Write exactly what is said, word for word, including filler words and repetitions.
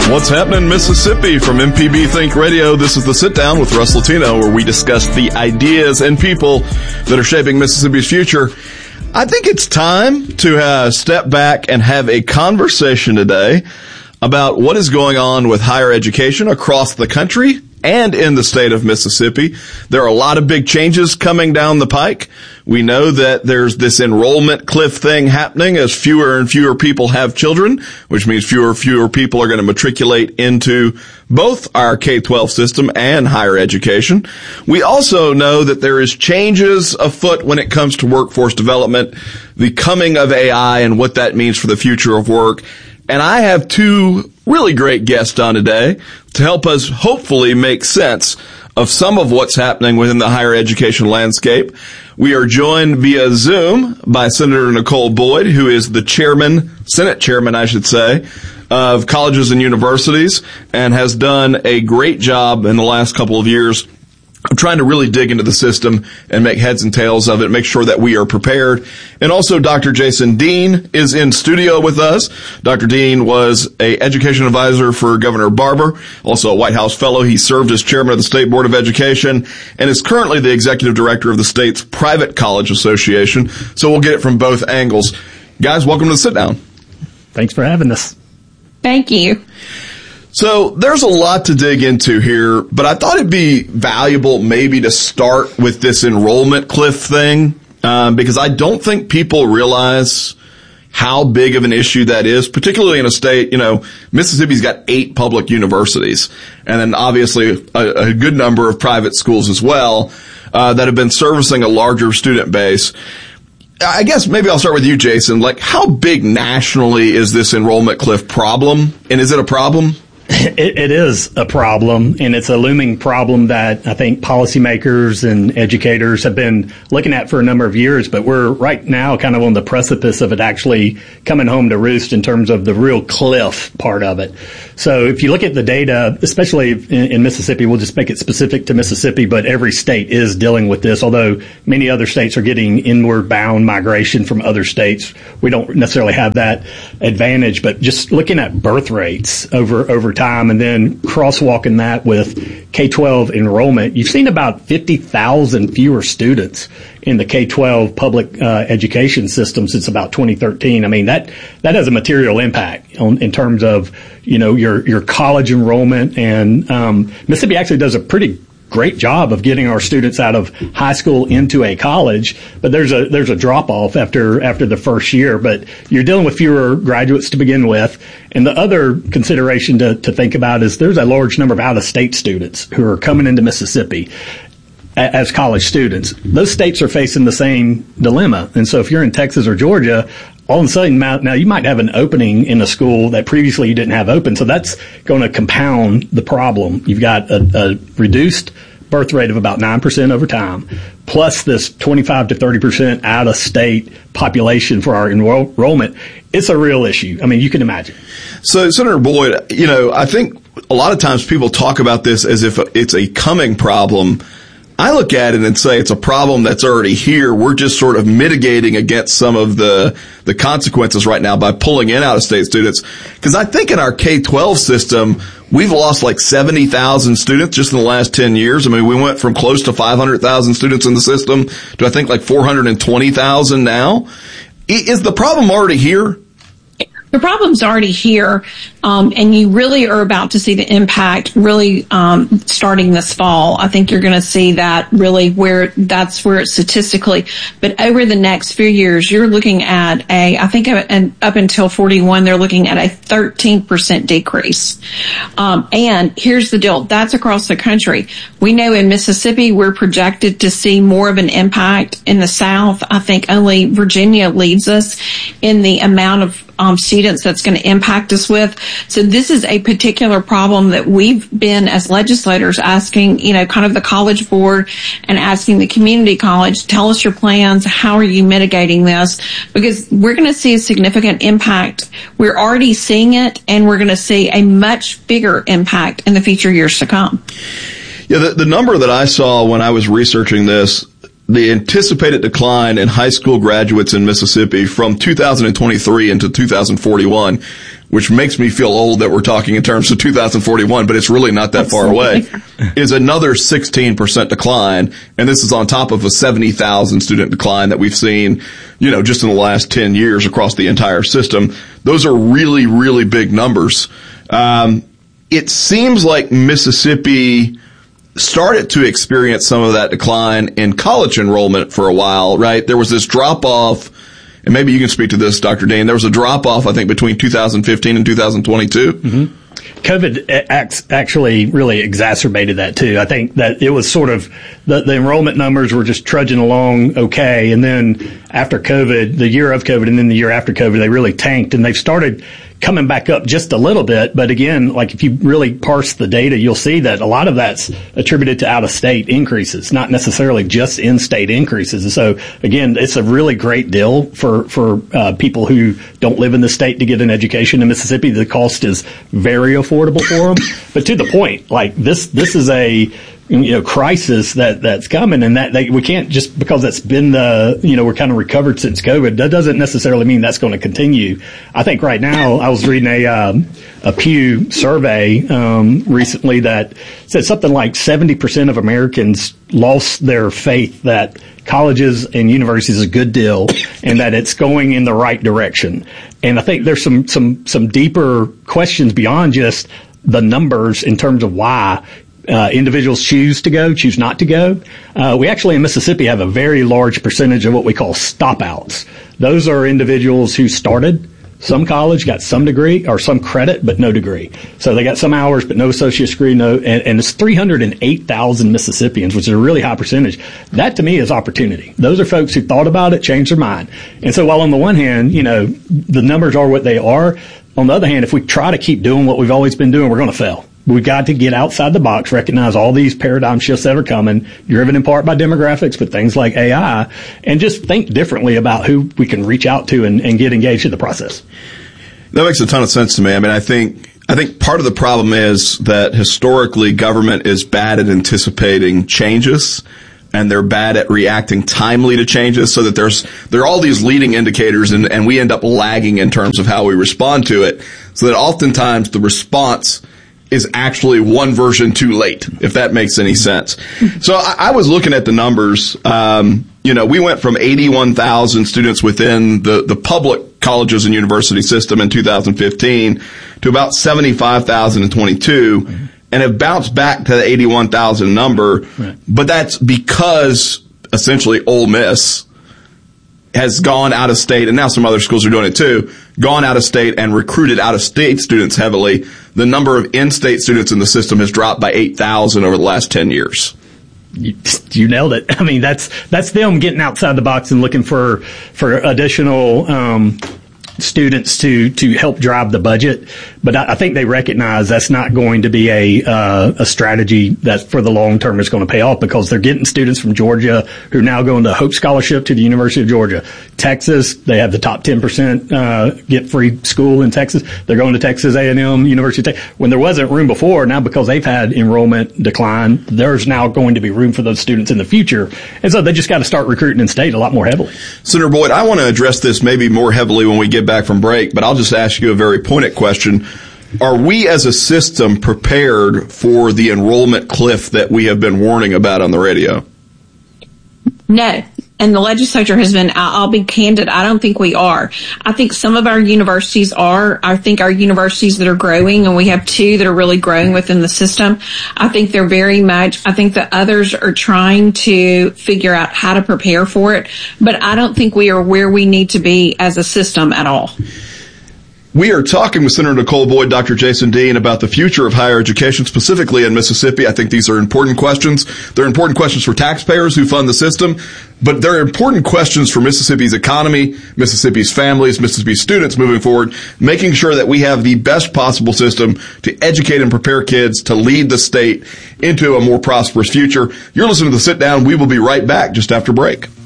What's happening in Mississippi from M P B Think Radio? This is the Sit Down with Russ Latino, where we discuss the ideas and people that are shaping Mississippi's future. I think it's time to uh, step back and have a conversation today about what is going on with higher education across the country and in the state of Mississippi. There are a lot of big changes coming down the pike. We know that there's this enrollment cliff thing happening as fewer and fewer people have children, which means fewer and fewer people are going to matriculate into both our K twelve system and higher education. We also know that there is changes afoot when it comes to workforce development, the coming of A I and what that means for the future of work. And I have two really great guests on today to help us hopefully make sense of some of what's happening within the higher education landscape. We are joined via Zoom by Senator Nicole Boyd, who is the chairman, Senate chairman, I should say, of colleges and universities, and has done a great job in the last couple of years I'm trying to really dig into the system and make heads and tails of it, make sure that we are prepared. And also Doctor Jason Dean is in studio with us. Doctor Dean was a education advisor for Governor Barbour, also a White House fellow. He served as chairman of the State Board of Education and is currently the executive director of the state's private college association. So we'll get it from both angles. Guys, welcome to the Sit Down. Thanks for having us. Thank you. So there's a lot to dig into here, but I thought it'd be valuable maybe to start with this enrollment cliff thing, um, because I don't think people realize how big of an issue that is, particularly in a state, you know, Mississippi's got eight public universities, and then obviously a, a good number of private schools as well, uh, that have been servicing a larger student base. I guess maybe I'll start with you, Jason. Like, how big nationally is this enrollment cliff problem, and is it a problem? It, it is a problem, and it's a looming problem that I think policymakers and educators have been looking at for a number of years, but we're right now kind of on the precipice of it actually coming home to roost in terms of the real cliff part of it. So if you look at the data, especially in, in Mississippi, we'll just make it specific to Mississippi, but every state is dealing with this, although many other states are getting inward bound migration from other states. We don't necessarily have that advantage, but just looking at birth rates over, over time and then crosswalking that with K twelve enrollment, you've seen about fifty thousand fewer students in the K twelve public uh, education system since about twenty thirteen. I mean, that, that has a material impact on, in terms of, you know, your, your college enrollment. And um, Mississippi actually does a pretty great job of getting our students out of high school into a college, but there's a there's a drop off after after the first year. But you're dealing with fewer graduates to begin with, and the other consideration to to think about is there's a large number of out of state students who are coming into Mississippi as college students. Those states are facing the same dilemma, and so if you're in Texas or Georgia, all of a sudden now you might have an opening in a school that previously you didn't have open, so that's going to compound the problem. You've got a, a reduced birth rate of about nine percent over time, plus this twenty-five to thirty percent out-of-state population for our enroll- enrollment. It's a real issue. I mean, you can imagine. So, Senator Boyd, you know, I think a lot of times people talk about this as if it's a coming problem. I look at it and say it's a problem that's already here. We're just sort of mitigating against some of the the consequences right now by pulling in out-of-state students. Because I think in our K twelve system, we've lost like seventy thousand students just in the last ten years. I mean, we went from close to five hundred thousand students in the system to I think like four hundred twenty thousand now. Is the problem already here? The problem's already here, um, and you really are about to see the impact really um, starting this fall. I think you're going to see that really where that's where it's statistically. But over the next few years, you're looking at a, I think up until forty-one, they're looking at a thirteen percent decrease. Um, and here's the deal. That's across the country. We know in Mississippi, we're projected to see more of an impact. In the South, I think only Virginia leads us in the amount of Um, students that's going to impact us with. So this is a particular problem that we've been as legislators asking, you know, kind of the College Board and asking the community college, tell us your plans. How are you mitigating this? Because we're going to see a significant impact. We're already seeing it, and we're going to see a much bigger impact in the future years to come. Yeah, the, the number that I saw when I was researching this, the anticipated decline in high school graduates in Mississippi from two thousand twenty-three into two thousand forty-one which makes me feel old that we're talking in terms of two thousand forty-one, but it's really not that Absolutely. far away, is another sixteen percent decline. And this is on top of a seventy thousand student decline that we've seen, you know, just in the last ten years across the entire system. Those are really, really big numbers. Um, it seems like Mississippi started to experience some of that decline in college enrollment for a while, right? There was this drop off, and maybe you can speak to this, Doctor Dean. There was a drop off, I think, between two thousand fifteen and two thousand twenty-two. Mm-hmm. COVID actually really exacerbated that too. I think that it was sort of the, the enrollment numbers were just trudging along okay, and then after COVID, the year of COVID, and then the year after COVID, they really tanked, and they've started coming back up just a little bit. But again, like if you really parse the data, you'll see that a lot of that's attributed to out-of-state increases, not necessarily just in-state increases. And so again, it's a really great deal for, for, uh, people who don't live in the state to get an education in Mississippi. The cost is very affordable for them. But to the point, like this, this is a, you know, crisis that, that's coming, and that they, we can't just because it's been the, you know, we're kind of recovered since COVID. That doesn't necessarily mean that's going to continue. I think right now I was reading a, um, a Pew survey, um, recently that said something like seventy percent of Americans lost their faith that colleges and universities is a good deal and that it's going in the right direction. And I think there's some, some, some deeper questions beyond just the numbers in terms of why Uh, individuals choose to go, choose not to go. Uh, we actually in Mississippi have a very large percentage of what we call stop outs. Those are individuals who started some college, got some degree or some credit, but no degree. So they got some hours, but no associate's degree, no, and, and it's three hundred eight thousand Mississippians, which is a really high percentage. That to me is opportunity. Those are folks who thought about it, changed their mind. And so while on the one hand, you know, the numbers are what they are, on the other hand, if we try to keep doing what we've always been doing, we're going to fail. We've got to get outside the box, recognize all these paradigm shifts that are coming, driven in part by demographics, but things like A I, and just think differently about who we can reach out to and, and get engaged in the process. That makes a ton of sense to me. I mean, I think, I think part of the problem is that historically government is bad at anticipating changes, and they're bad at reacting timely to changes, so that there's, there are all these leading indicators, and, and we end up lagging in terms of how we respond to it, so that oftentimes the response is actually one version too late, if that makes any sense. So I, I was looking at the numbers. Um, you know, we went from eighty-one thousand students within the, the public colleges and university system in two thousand fifteen to about seventy-five thousand in twenty-two, mm-hmm. and have bounced back to the eighty-one thousand number. Right. But that's because essentially Ole Miss has gone out of state, and now some other schools are doing it too, gone out of state and recruited out of state students heavily. The number of in-state students in the system has dropped by eight thousand over the last ten years. You, you nailed it. I mean, that's, that's them getting outside the box and looking for, for additional, um, students to, to help drive the budget. But I, I think they recognize that's not going to be a, uh, a strategy that for the long term is going to pay off, because they're getting students from Georgia who are now going to Hope Scholarship to the University of Georgia. Texas, they have the top ten percent, uh, get free school in Texas. They're going to Texas A and M, University of Texas. When there wasn't room before, now because they've had enrollment decline, there's now going to be room for those students in the future. And so they just got to start recruiting in state a lot more heavily. Senator Boyd, I want to address this maybe more heavily when we get back from break, but I'll just ask you a very pointed question. Are we as a system prepared for the enrollment cliff that we have been warning about on the radio? No. And the legislature has been, I'll be candid, I don't think we are. I think some of our universities are. I think our universities that are growing, and we have two that are really growing within the system, I think they're very much, I think that others are trying to figure out how to prepare for it. But I don't think we are where we need to be as a system at all. We are talking with Senator Nicole Boyd, Doctor Jason Dean, about the future of higher education, specifically in Mississippi. I think these are important questions. They're important questions for taxpayers who fund the system, but they're important questions for Mississippi's economy, Mississippi's families, Mississippi's students moving forward, making sure that we have the best possible system to educate and prepare kids to lead the state into a more prosperous future. You're listening to The Sit Down. We will be right back just after break.